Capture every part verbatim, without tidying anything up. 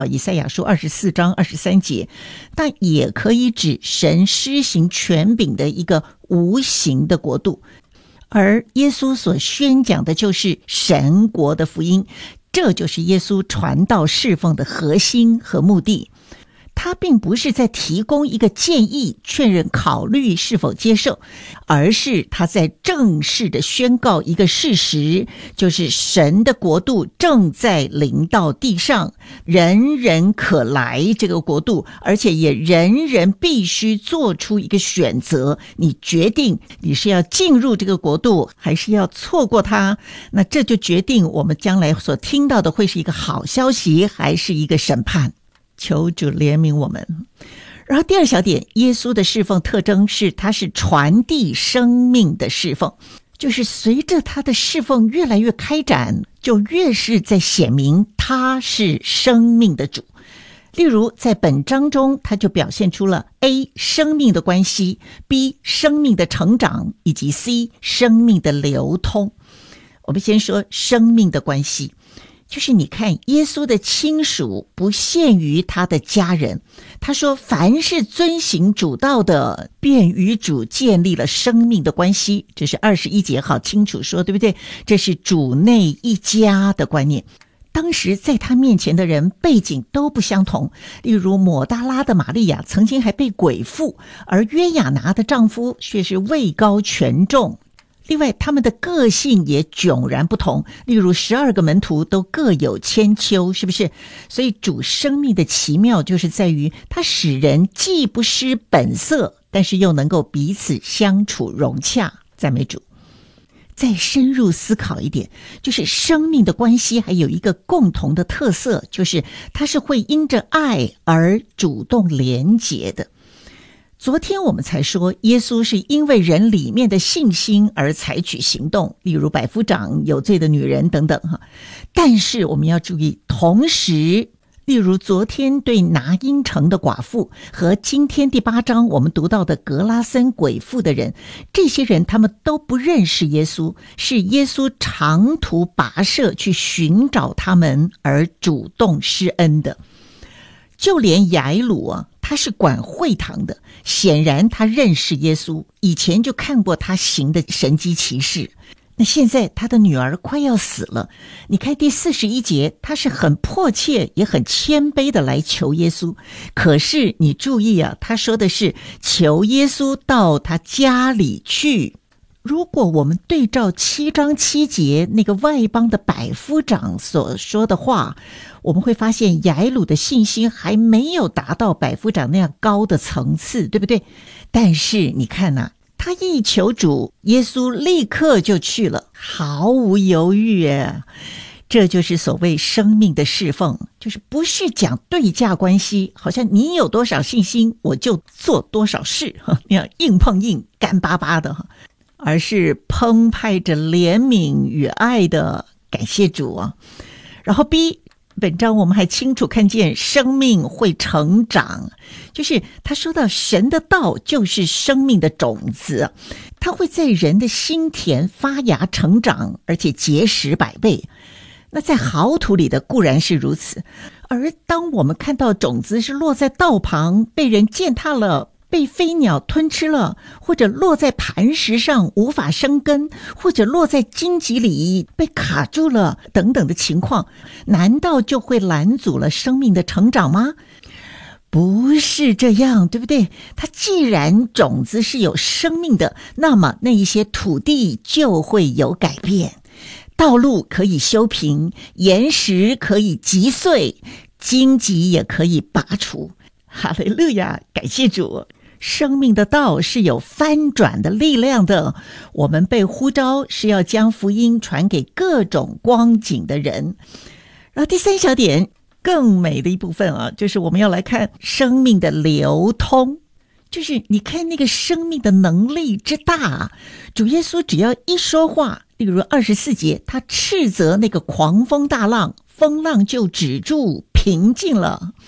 以赛亚书二十四章二十三节，但也可以指神施行权柄的一个无形的国度，而耶稣所宣讲的就是神国的福音，这就是耶稣传道侍奉的核心和目的。他并不是在提供一个建议，劝人考虑是否接受，而是他在正式的宣告一个事实，就是神的国度正在临到地上，人人可来这个国度，而且也人人必须做出一个选择，你决定你是要进入这个国度，还是要错过它，那这就决定我们将来所听到的会是一个好消息，还是一个审判。求主怜悯我们。然后第二小点，耶稣的侍奉特征是他是传递生命的侍奉，就是随着他的侍奉越来越开展，就越是在显明他是生命的主。例如在本章中，他就表现出了 A 生命的关系， B 生命的成长，以及 C 生命的流通。我们先说生命的关系，就是你看耶稣的亲属不限于他的家人，他说凡是遵行主道的，便与主建立了生命的关系，这是二十一节好清楚说，对不对？这是主内一家的观念。当时在他面前的人背景都不相同，例如抹大拉的玛利亚曾经还被鬼附，而约雅拿的丈夫却是位高权重。另外他们的个性也迥然不同，例如十二个门徒都各有千秋，是不是？所以主生命的奇妙就是在于他使人既不失本色，但是又能够彼此相处融洽。赞美主。再深入思考一点，就是生命的关系还有一个共同的特色，就是它是会因着爱而主动连结的。昨天我们才说耶稣是因为人里面的信心而采取行动，例如百夫长、有罪的女人等等哈。但是我们要注意，同时例如昨天对拿因城的寡妇和今天第八章我们读到的格拉森鬼妇的人，这些人他们都不认识耶稣，是耶稣长途跋涉去寻找他们而主动施恩的。就连雅鲁啊，他是管会堂的，显然他认识耶稣，以前就看过他行的神迹奇事。那现在他的女儿快要死了，你看第四十一节，他是很迫切也很谦卑的来求耶稣。可是你注意啊，他说的是求耶稣到他家里去。如果我们对照七章七节那个外邦的百夫长所说的话，我们会发现雅鲁的信心还没有达到百夫长那样高的层次，对不对？但是你看啊，他一求主，耶稣立刻就去了，毫无犹豫耶。这就是所谓生命的侍奉，就是不是讲对价关系，好像你有多少信心我就做多少事，那样硬碰硬干巴巴的，而是澎湃着怜悯与爱的感谢主啊。然后 B 本章我们还清楚看见生命会成长，就是他说到神的道就是生命的种子，它会在人的心田发芽成长，而且结实百倍。那在好土里的固然是如此，而当我们看到种子是落在道旁被人践踏了，被飞鸟吞吃了，或者落在磐石上无法生根，或者落在荆棘里被卡住了等等的情况，难道就会拦阻了生命的成长吗？不是这样，对不对？它既然种子是有生命的，那么那一些土地就会有改变，道路可以修平，岩石可以击碎，荆棘也可以拔除。哈利路亚，感谢主。生命的道是有翻转的力量的，我们被呼召是要将福音传给各种光景的人。然后第三小点更美的一部分啊，就是我们要来看生命的流通，就是你看那个生命的能力之大，主耶稣只要一说话，例如二十四节，他斥责那个狂风大浪，风浪就止住平静了。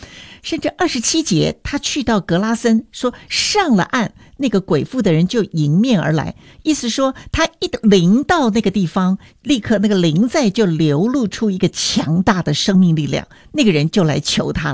甚至二十七节，他去到格拉森，说上了岸，那个鬼妇的人就迎面而来，意思说他一临到那个地方，立刻那个灵在就流露出一个强大的生命力量，那个人就来求他了。